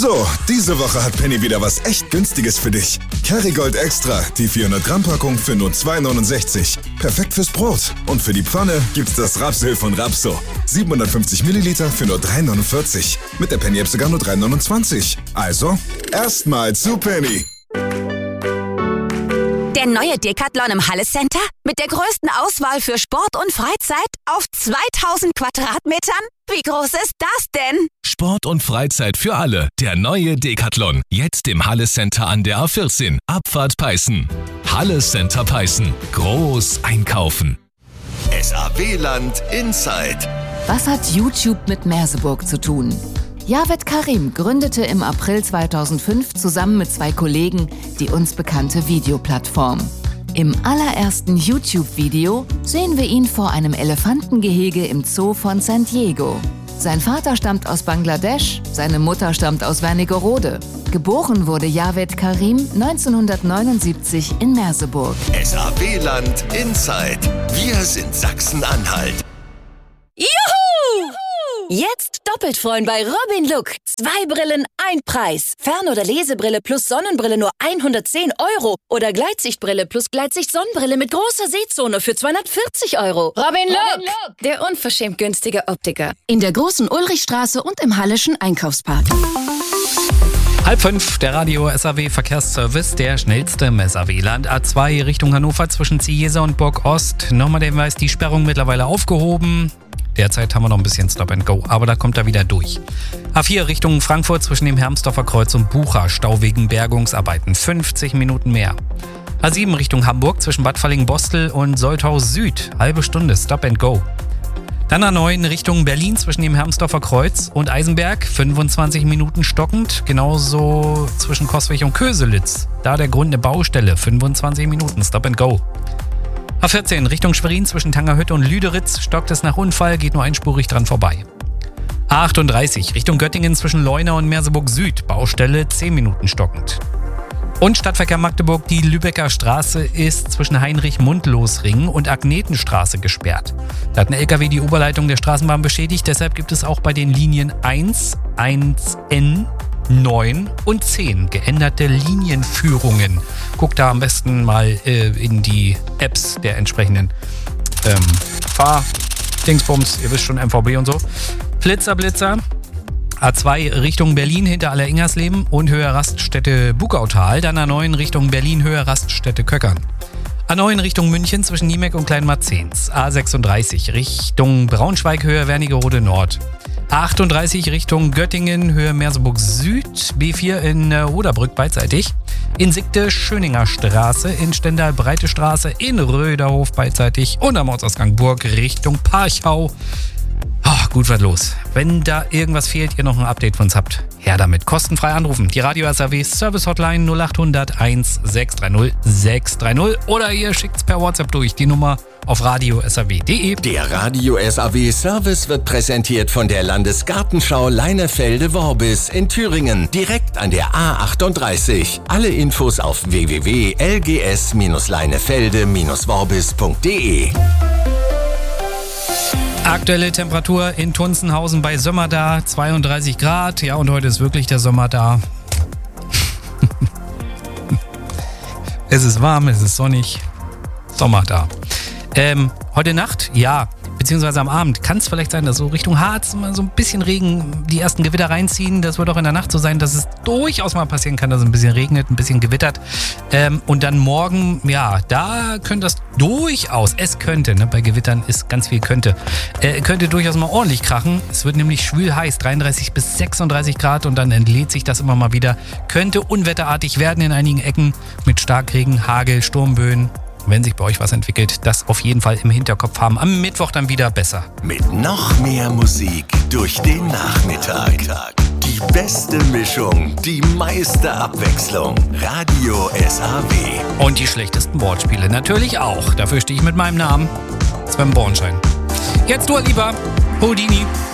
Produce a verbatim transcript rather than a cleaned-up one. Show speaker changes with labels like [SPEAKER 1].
[SPEAKER 1] So, diese Woche hat Penny wieder was echt Günstiges für dich. Kerrygold Extra, die vierhundert Gramm Packung für nur zwei neunundsechzig. Perfekt fürs Brot. Und für die Pfanne gibt's das Rapsöl von Rapso. siebenhundertfünfzig Milliliter für nur drei neunundvierzig. Mit der Penny-App sogar nur drei neunundzwanzig. Also, erstmal zu Penny.
[SPEAKER 2] Der neue Decathlon im Halle Center mit der größten Auswahl für Sport und Freizeit auf zweitausend Quadratmetern? Wie groß ist das denn?
[SPEAKER 3] Sport und Freizeit für alle. Der neue Decathlon. Jetzt im Halle Center an der A vierzehn. Abfahrt Peißen. Halle Center Peißen. Groß einkaufen.
[SPEAKER 4] S A W-Land Inside.
[SPEAKER 5] Was hat YouTube mit Merseburg zu tun? Javed Karim gründete im April zweitausendfünf zusammen mit zwei Kollegen die uns bekannte Videoplattform. Im allerersten YouTube-Video sehen wir ihn vor einem Elefantengehege im Zoo von San Diego. Sein Vater stammt aus Bangladesch, seine Mutter stammt aus Wernigerode. Geboren wurde Javed Karim neunzehnhundertneunundsiebzig in Merseburg.
[SPEAKER 4] S A W-Land Inside. Wir sind Sachsen-Anhalt.
[SPEAKER 2] Juhu! Jetzt doppelt freuen bei Robin Look. Zwei Brillen, ein Preis. Fern- oder Lesebrille plus Sonnenbrille nur hundertzehn Euro. Oder Gleitsichtbrille plus Gleitsicht-Sonnenbrille mit großer Sehzone für zweihundertvierzig Euro. Robin Look, Robin Look, der unverschämt günstige Optiker. In der großen Ulrichstraße und im Hallischen Einkaufspark.
[SPEAKER 6] Halb fünf, der Radio S A W Verkehrsservice, der schnellste im S A W-Land. A zwei Richtung Hannover zwischen Ziehese und Burg Ost. Nochmal der Hinweis, die Sperrung mittlerweile aufgehoben. Derzeit haben wir noch ein bisschen Stop and Go, aber da kommt er wieder durch. A vier Richtung Frankfurt zwischen dem Hermsdorfer Kreuz und Bucha, Stau wegen Bergungsarbeiten, fünfzig Minuten mehr. A sieben Richtung Hamburg zwischen Bad Falling-Bostel und Solthaus Süd, halbe Stunde Stop and Go. Dann A neun Richtung Berlin zwischen dem Hermsdorfer Kreuz und Eisenberg, fünfundzwanzig Minuten stockend, genauso zwischen Coswig und Köselitz. Da der Grund eine Baustelle, fünfundzwanzig Minuten Stop and Go. A vierzehn Richtung Schwerin zwischen Tangerhütte und Lüderitz, stockt es nach Unfall, geht nur einspurig dran vorbei. A achtunddreißig Richtung Göttingen zwischen Leuna und Merseburg Süd, Baustelle zehn Minuten stockend. Und Stadtverkehr Magdeburg, die Lübecker Straße ist zwischen Heinrich-Mundlos-Ring und Agnetenstraße gesperrt. Da hat ein L K W die Oberleitung der Straßenbahn beschädigt, deshalb gibt es auch bei den Linien eins, eins N, neun und zehn geänderte Linienführungen. Guckt da am besten mal äh, in die Apps der entsprechenden ähm, Fahr-Dingsbums, ihr wisst schon, M V B und so. Flitzer, Blitzer. A zwei Richtung Berlin hinter Alleringersleben und Höhe Raststätte Bugautal. Dann A neun Richtung Berlin, Höhe Raststätte Köckern. A neun Richtung München zwischen Niemek und Kleinmarzens. A sechsunddreißig Richtung Braunschweig, Höhe Wernigerode Nord. A achtunddreißig Richtung Göttingen, Höhe Merseburg Süd. B vier in äh, Oderbrück beidseitig. In Sigde Schöninger Straße, in Stendal Breite Straße, in Röderhof beidseitig und am Ortsausgang Burg Richtung Parchau. Oh, gut, was los. Wenn da irgendwas fehlt, ihr noch ein Update von uns habt, her damit. Kostenfrei anrufen. Die Radio S A W Service Hotline null acht hundert eins sechs drei null sechs drei null oder ihr schickt's per WhatsApp durch. Die Nummer auf radio s a w punkt d e.
[SPEAKER 4] Der Radio S A W Service wird präsentiert von der Landesgartenschau Leinefelde-Worbis in Thüringen, direkt an der A achtunddreißig. Alle Infos auf w w w punkt l g s leinefelde worbis punkt d e.
[SPEAKER 6] Aktuelle Temperatur in Tunzenhausen bei Sommer da, zweiunddreißig Grad. Ja, und heute ist wirklich der Sommer da. Es ist warm, es ist sonnig. Sommer da. Ähm, heute Nacht, ja, beziehungsweise am Abend kann es vielleicht sein, dass so Richtung Harz mal so ein bisschen Regen, die ersten Gewitter reinziehen. Das wird auch in der Nacht so sein, dass es durchaus mal passieren kann, dass es ein bisschen regnet, ein bisschen gewittert. Ähm, und dann morgen, ja, da könnte das durchaus, es könnte, ne, bei Gewittern ist ganz viel könnte, äh, könnte durchaus mal ordentlich krachen. Es wird nämlich schwül heiß, dreiunddreißig bis sechsunddreißig Grad und dann entlädt sich das immer mal wieder. Könnte unwetterartig werden in einigen Ecken mit Starkregen, Hagel, Sturmböen. Wenn sich bei euch was entwickelt, das auf jeden Fall im Hinterkopf haben. Am Mittwoch dann wieder besser.
[SPEAKER 4] Mit noch mehr Musik durch den Nachmittag. Die beste Mischung, die meiste Abwechslung. Radio S A W.
[SPEAKER 6] Und die schlechtesten Wortspiele natürlich auch. Dafür stehe ich mit meinem Namen, Sven Bornschein. Jetzt Dua Lipa, Houdini.